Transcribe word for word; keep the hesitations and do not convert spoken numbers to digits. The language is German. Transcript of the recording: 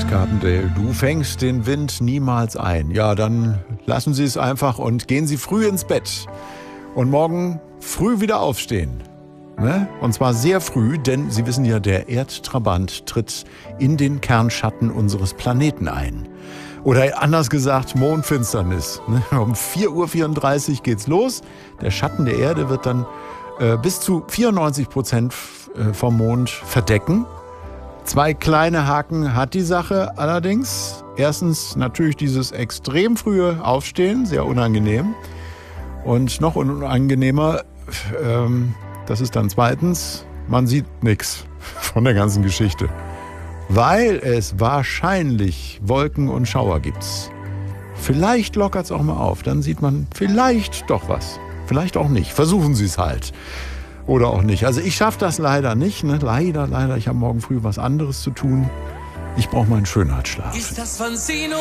Ed Carpendale, du fängst den Wind niemals ein. Ja, dann lassen Sie es einfach und gehen Sie früh ins Bett. Und morgen früh wieder aufstehen. Ne? Und zwar sehr früh, denn Sie wissen ja, der Erdtrabant tritt in den Kernschatten unseres Planeten ein. Oder anders gesagt, Mondfinsternis. Ne? Um vier Uhr vierunddreißig geht's los. Der Schatten der Erde wird dann äh, bis zu vierundneunzig Prozent vom Mond verdecken. Zwei kleine Haken hat die Sache allerdings. Erstens natürlich dieses extrem frühe Aufstehen, sehr unangenehm. Und noch unangenehmer, ähm, das ist dann zweitens, man sieht nichts von der ganzen Geschichte. Weil es wahrscheinlich Wolken und Schauer gibt. Vielleicht lockert es auch mal auf, dann sieht man vielleicht doch was. Vielleicht auch nicht. Versuchen Sie es halt. Oder auch nicht. Also ich schaffe das leider nicht. Ne? Leider, leider. Ich habe morgen früh was anderes zu tun. Ich brauche meinen Schönheitsschlaf. Ist das von Sino?